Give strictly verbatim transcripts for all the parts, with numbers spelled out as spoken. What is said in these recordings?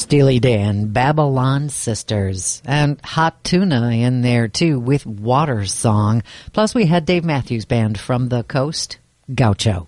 Steely Dan, Babylon Sisters, and Hot Tuna in there too with Water Song. Plus we had Dave Matthews Band from the Coast, Gaucho.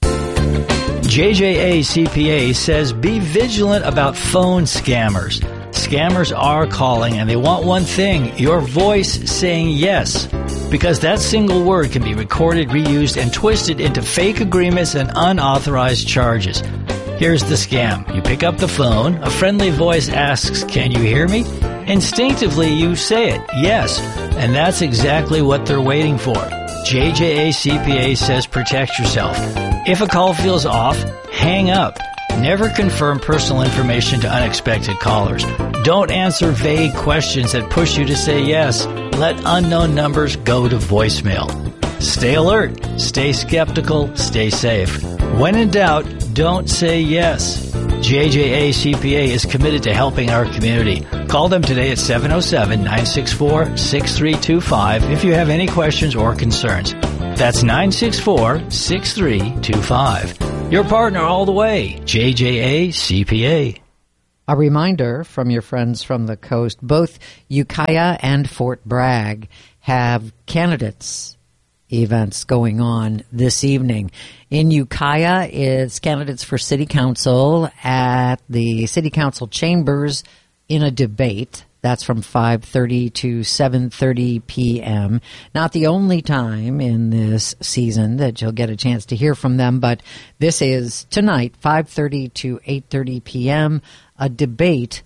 J J A C P A says be vigilant about phone scammers. Scammers are calling and they want one thing, your voice saying yes. Because that single word can be recorded, reused, and twisted into fake agreements and unauthorized charges. Here's the scam. You pick up the phone, a friendly voice asks, "Can you hear me?" Instinctively, you say it, yes, and that's exactly what they're waiting for. J J A C P A says protect yourself. If a call feels off, hang up. Never confirm personal information to unexpected callers. Don't answer vague questions that push you to say yes. Let unknown numbers go to voicemail. Stay alert, stay skeptical, stay safe. When in doubt, don't say yes. J J A C P A is committed to helping our community. Call them today at seven oh seven, nine six four, six three two five if you have any questions or concerns. That's nine six four, six three two five. Your partner all the way, J J A C P A. A reminder from your friends from the coast, both Ukiah and Fort Bragg have candidates events going on this evening. In Ukiah, it's candidates for city council at the city council chambers in a debate. That's from five thirty to seven thirty p.m. Not the only time in this season that you'll get a chance to hear from them, but this is tonight, five thirty to eight thirty p.m., a debate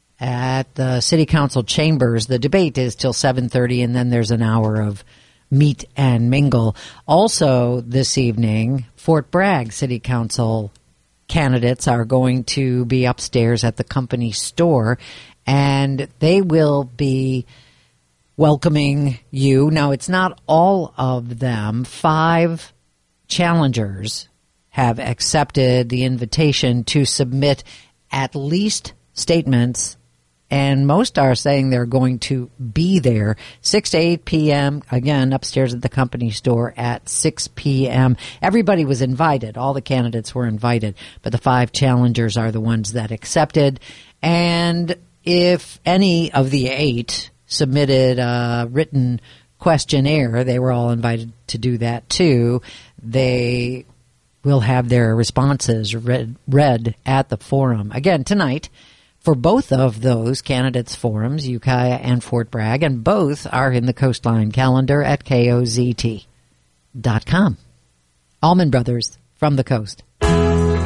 at the city council chambers. The debate is till seven thirty, and then there's an hour of meet and mingle. Also this evening, Fort Bragg City Council candidates are going to be upstairs at the company store, and they will be welcoming you. Now, it's not all of them. Five challengers have accepted the invitation to submit at least statements, and most are saying they're going to be there six to eight p.m., again, upstairs at the company store at six p.m. Everybody was invited. All the candidates were invited, but the five challengers are the ones that accepted. And if any of the eight submitted a written questionnaire, they were all invited to do that too. They will have their responses read, read at the forum. Again, tonight, for both of those candidates' forums, Ukiah and Fort Bragg, and both are in the Coastline calendar at K O Z T dot com. Allman Brothers from the Coast.